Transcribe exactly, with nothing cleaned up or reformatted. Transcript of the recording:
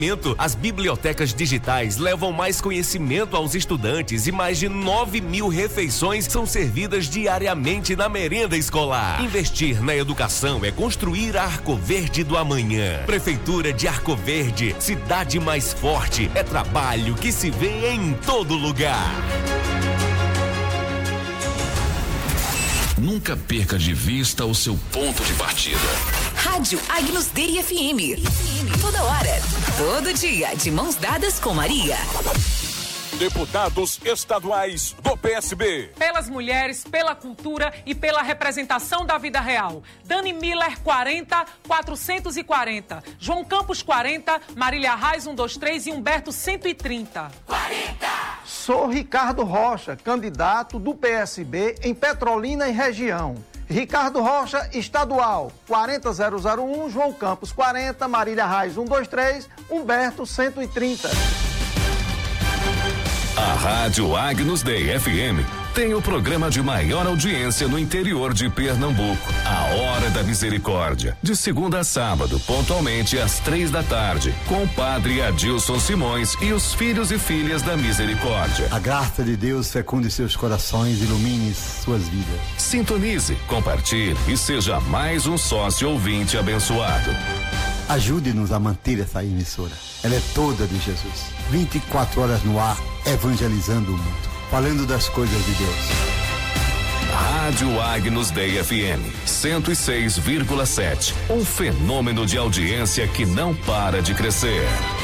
As bibliotecas digitais levam mais conhecimento aos estudantes e mais de nove mil refeições são servidas diariamente na merenda escolar. Investir na educação é construir a Arco Verde do amanhã. Prefeitura de Arco Verde, cidade mais forte, é trabalho que se vê em todo lugar. Nunca perca de vista o seu ponto de partida. Rádio Agnus Dei F M. Toda hora, todo dia, de mãos dadas com Maria. Deputados estaduais do P S B. Pelas mulheres, pela cultura e pela representação da vida real. Dani Miller, quarenta, quatrocentos e quarenta. João Campos, quarenta. Marília Reis, cento e vinte e três. E Humberto, cento e trinta. quarenta. Sou Ricardo Rocha, candidato do P S B em Petrolina e região. Ricardo Rocha, estadual, quarenta zero zero um, João Campos, quarenta, Marília Reis, cento e vinte e três, Humberto, cento e trinta. A Rádio Agnus Dei F M tem o programa de maior audiência no interior de Pernambuco. A Hora da Misericórdia, de segunda a sábado, pontualmente às três da tarde, com o padre Adilson Simões e os filhos e filhas da Misericórdia. A graça de Deus fecunde seus corações, ilumine suas vidas. Sintonize, compartilhe e seja mais um sócio ouvinte abençoado. Ajude-nos a manter essa emissora. Ela é toda de Jesus. vinte e quatro horas no ar, evangelizando o mundo, falando das coisas de Deus. Rádio Agnus Dei F M, cento e seis vírgula sete. Um fenômeno de audiência que não para de crescer.